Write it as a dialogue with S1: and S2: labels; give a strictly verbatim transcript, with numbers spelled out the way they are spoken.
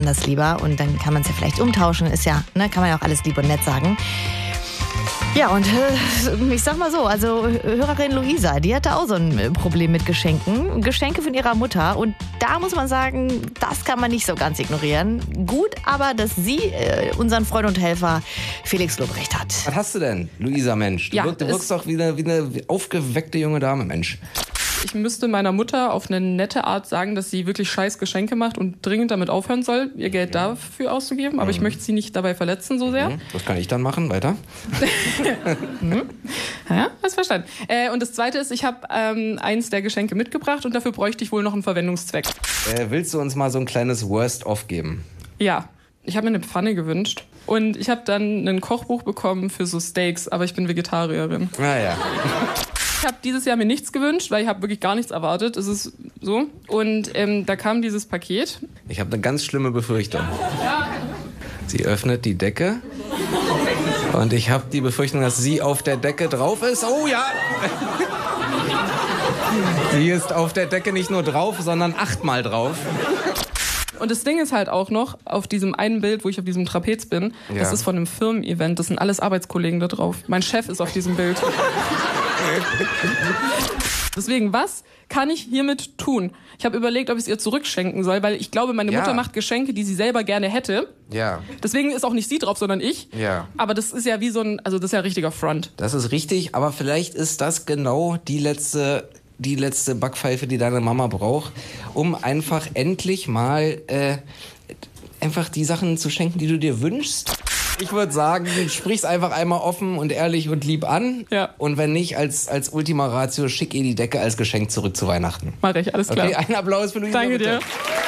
S1: das lieber und dann kann man es ja vielleicht umtauschen, ist ja, ne, kann man ja auch alles lieb und nett sagen. Ja, und äh, ich sag mal so, also Hörerin Luisa, die hatte auch so ein Problem mit Geschenken. Geschenke von ihrer Mutter. Und da muss man sagen, das kann man nicht so ganz ignorieren. Gut aber, dass sie äh, unseren Freund und Helfer Felix Lobrecht hat.
S2: Was hast du denn, Luisa, Mensch? Du,
S3: Ja,
S2: wirk, du wirkst doch wie eine, wie eine aufgeweckte junge Dame, Mensch.
S3: Ich müsste meiner Mutter auf eine nette Art sagen, dass sie wirklich scheiß Geschenke macht und dringend damit aufhören soll, ihr Geld dafür auszugeben. Aber mhm. ich möchte sie nicht dabei verletzen so sehr.
S2: Mhm. Was kann ich dann machen? Weiter?
S3: mhm. Ja, hast verstanden. Äh, und das Zweite ist, ich habe ähm, eins der Geschenke mitgebracht und dafür bräuchte ich wohl noch einen Verwendungszweck.
S2: Äh, willst du uns mal so ein kleines Worst-of geben?
S3: Ja, ich habe mir eine Pfanne gewünscht. Und ich habe dann ein Kochbuch bekommen für so Steaks, aber ich bin Vegetarierin.
S2: Naja.
S3: Ich habe dieses Jahr mir nichts gewünscht, weil ich habe wirklich gar nichts erwartet. Es ist so. Und ähm, da kam dieses Paket.
S2: Ich habe eine ganz schlimme Befürchtung. Sie öffnet die Decke und ich habe die Befürchtung, dass sie auf der Decke drauf ist. Oh ja! Sie ist auf der Decke nicht nur drauf, sondern achtmal drauf.
S3: Und das Ding ist halt auch noch, auf diesem einen Bild, wo ich auf diesem Trapez bin, ja. das ist von einem Firmen-Event, das sind alles Arbeitskollegen da drauf. Mein Chef ist auf diesem Bild. Deswegen, was kann ich hiermit tun? Ich habe überlegt, ob ich es ihr zurückschenken soll, weil ich glaube, meine Mutter ja. macht Geschenke, die sie selber gerne hätte.
S2: Ja.
S3: Deswegen ist auch nicht sie drauf, sondern ich.
S2: Ja.
S3: Aber das ist ja wie so ein, also das ist ja richtiger Front.
S2: Das ist richtig, aber vielleicht ist das genau die letzte, die letzte Backpfeife, die deine Mama braucht, um einfach endlich mal äh, einfach die Sachen zu schenken, die du dir wünschst. Ich würde sagen, sprich's einfach einmal offen und ehrlich und lieb an.
S3: Ja.
S2: Und wenn nicht, als, als Ultima Ratio, schick ihr die Decke als Geschenk zurück zu Weihnachten.
S3: Mach ich, alles klar.
S2: Okay, ein Applaus für Luisa.
S3: Danke
S2: bitte.
S3: dir.